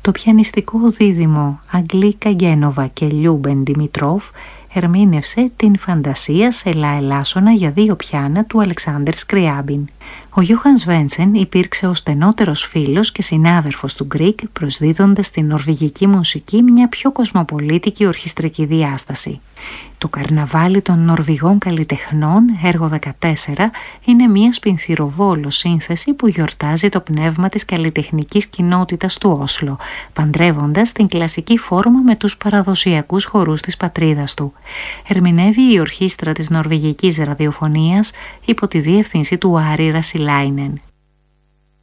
Το πιανιστικό δίδυμο Αγγλί Καγένοβα και Λιούμπεν Δημητρόφ ερμήνευσε την φαντασία σε λα ελάσσονα για 2 πιάνα του Αλεξάνδερ Σκριάμπιν. Ο Γιώχαν Σβένσεν υπήρξε ο στενότερος φίλος και συνάδελφος του Γκρικ, προσδίδοντας στην νορβηγική μουσική μια πιο κοσμοπολίτικη ορχιστρική διάσταση. Το Καρναβάλι των Νορβηγών Καλλιτεχνών, έργο 14, είναι μια σπινθυροβόλο σύνθεση που γιορτάζει το πνεύμα της καλλιτεχνικής κοινότητας του Όσλο, παντρεύοντας την κλασική φόρμα με τους παραδοσιακούς χορούς της πατρίδας του. Ερμηνεύει η ορχήστρα της Νορβηγικής Ραδιοφωνίας υπό τη διεύθυνση του Άρη Ρασιλάινεν.